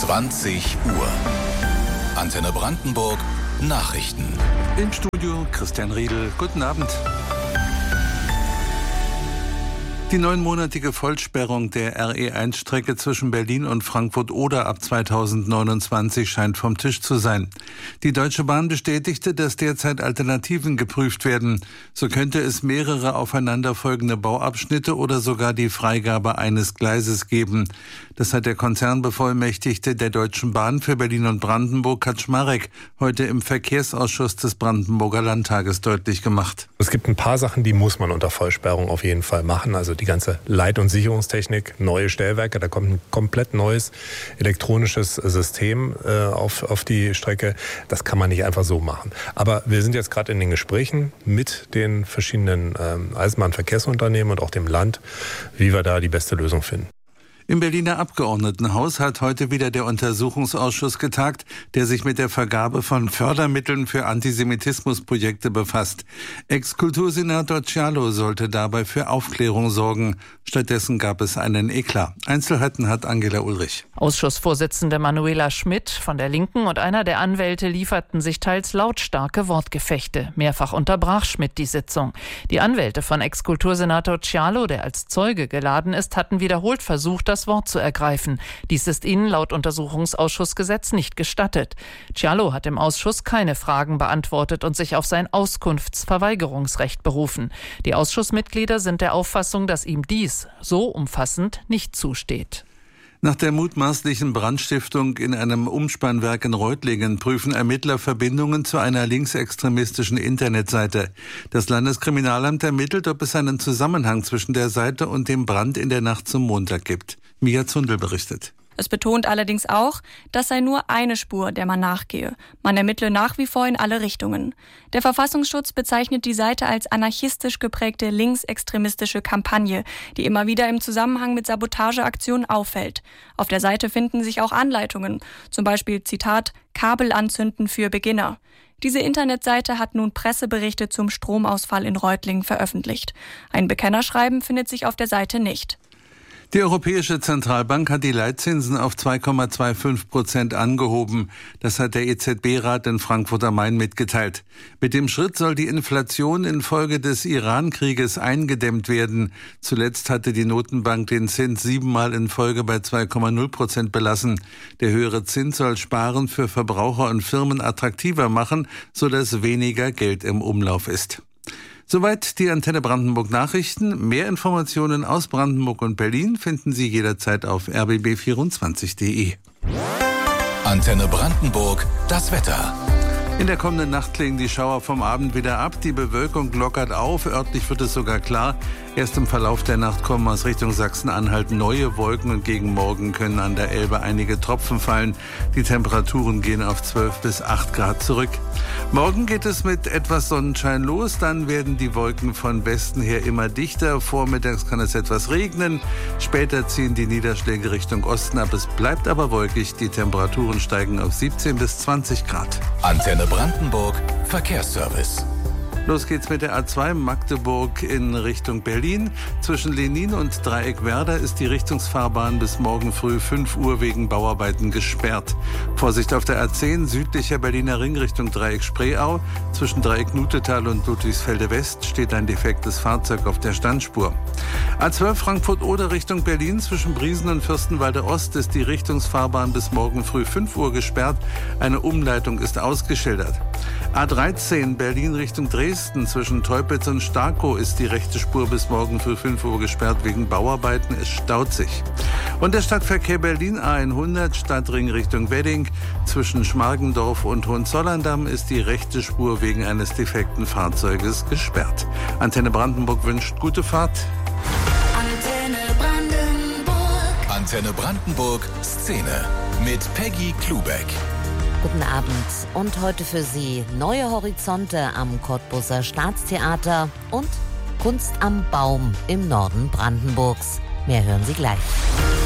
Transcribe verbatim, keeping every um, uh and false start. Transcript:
zwanzig Uhr. Antenne Brandenburg Nachrichten. Im Studio Christian Riedel. Guten Abend. Die neunmonatige Vollsperrung der R E eins Strecke zwischen Berlin und Frankfurt-Oder ab zweitausendneunundzwanzig scheint vom Tisch zu sein. Die Deutsche Bahn bestätigte, dass derzeit Alternativen geprüft werden. So könnte es mehrere aufeinanderfolgende Bauabschnitte oder sogar die Freigabe eines Gleises geben. Das hat der Konzernbevollmächtigte der Deutschen Bahn für Berlin und Brandenburg, Kaczmarek, heute im Verkehrsausschuss des Brandenburger Landtages deutlich gemacht. Es gibt ein paar Sachen, die muss man unter Vollsperrung auf jeden Fall machen. Also die ganze Leit- und Sicherungstechnik, neue Stellwerke, da kommt ein komplett neues elektronisches System äh, auf, auf die Strecke. Das kann man nicht einfach so machen. Aber wir sind jetzt gerade in den Gesprächen mit den verschiedenen ähm, Eisenbahnverkehrsunternehmen und auch dem Land, wie wir da die beste Lösung finden. Im Berliner Abgeordnetenhaus hat heute wieder der Untersuchungsausschuss getagt, der sich mit der Vergabe von Fördermitteln für Antisemitismusprojekte befasst. Ex-Kultursenator Cialo sollte dabei für Aufklärung sorgen. Stattdessen gab es einen Eklat. Einzelheiten hat Angela Ulrich. Ausschussvorsitzende Manuela Schmidt von der Linken und einer der Anwälte lieferten sich teils lautstarke Wortgefechte. Mehrfach unterbrach Schmidt die Sitzung. Die Anwälte von Ex-Kultursenator Cialo, der als Zeuge geladen ist, hatten wiederholt versucht, das Wort zu ergreifen. Dies ist ihnen laut Untersuchungsausschussgesetz nicht gestattet. Cialo hat im Ausschuss keine Fragen beantwortet und sich auf sein Auskunftsverweigerungsrecht berufen. Die Ausschussmitglieder sind der Auffassung, dass ihm dies so umfassend nicht zusteht. Nach der mutmaßlichen Brandstiftung in einem Umspannwerk in Reutlingen prüfen Ermittler Verbindungen zu einer linksextremistischen Internetseite. Das Landeskriminalamt ermittelt, ob es einen Zusammenhang zwischen der Seite und dem Brand in der Nacht zum Montag gibt. Mia Zundel berichtet. Es betont allerdings auch, das sei nur eine Spur, der man nachgehe. Man ermittle nach wie vor in alle Richtungen. Der Verfassungsschutz bezeichnet die Seite als anarchistisch geprägte linksextremistische Kampagne, die immer wieder im Zusammenhang mit Sabotageaktionen auffällt. Auf der Seite finden sich auch Anleitungen, zum Beispiel, Zitat, Kabel anzünden für Beginner. Diese Internetseite hat nun Presseberichte zum Stromausfall in Reutlingen veröffentlicht. Ein Bekennerschreiben findet sich auf der Seite nicht. Die Europäische Zentralbank hat die Leitzinsen auf zwei Komma fünfundzwanzig Prozent angehoben. Das hat der E Z B-Rat in Frankfurt am Main mitgeteilt. Mit dem Schritt soll die Inflation infolge des Iran-Krieges eingedämmt werden. Zuletzt hatte die Notenbank den Zins siebenmal in Folge bei zwei Komma null Prozent belassen. Der höhere Zins soll Sparen für Verbraucher und Firmen attraktiver machen, sodass weniger Geld im Umlauf ist. Soweit die Antenne Brandenburg Nachrichten. Mehr Informationen aus Brandenburg und Berlin finden Sie jederzeit auf r b b vierundzwanzig punkt d e. Antenne Brandenburg, das Wetter. In der kommenden Nacht klingen die Schauer vom Abend wieder ab. Die Bewölkung lockert auf. Örtlich wird es sogar klar. Erst im Verlauf der Nacht kommen aus Richtung Sachsen-Anhalt neue Wolken und gegen Morgen können an der Elbe einige Tropfen fallen. Die Temperaturen gehen auf zwölf bis acht Grad zurück. Morgen geht es mit etwas Sonnenschein los. Dann werden die Wolken von Westen her immer dichter. Vormittags kann es etwas regnen. Später ziehen die Niederschläge Richtung Osten ab. Es bleibt aber wolkig. Die Temperaturen steigen auf siebzehn bis zwanzig Grad. Antenne Brandenburg Verkehrsservice. Los geht's mit der A zwei Magdeburg in Richtung Berlin. Zwischen Lenin und Dreieckwerder ist die Richtungsfahrbahn bis morgen früh fünf Uhr wegen Bauarbeiten gesperrt. Vorsicht auf der A zehn südlicher Berliner Ring Richtung Dreieck Spreeau. Zwischen Dreieck Nutetal und Ludwigsfelde West steht ein defektes Fahrzeug auf der Standspur. A zwölf Frankfurt-Oder Richtung Berlin. Zwischen Briesen und Fürstenwalde Ost ist die Richtungsfahrbahn bis morgen früh fünf Uhr gesperrt. Eine Umleitung ist ausgeschildert. A dreizehn Berlin Richtung Dresden. Zwischen Teupitz und Starkow ist die rechte Spur bis morgen früh fünf Uhr gesperrt wegen Bauarbeiten. Es staut sich. Und der Stadtverkehr Berlin A hundert Stadtring Richtung Wedding. Zwischen Schmargendorf und Hohenzollern-Damm ist die rechte Spur wegen eines defekten Fahrzeuges gesperrt. Antenne Brandenburg wünscht gute Fahrt. Antenne Brandenburg. Antenne Brandenburg Szene mit Peggy Klubeck. Guten Abend und heute für Sie neue Horizonte am Cottbuser Staatstheater und Kunst am Baum im Norden Brandenburgs. Mehr hören Sie gleich.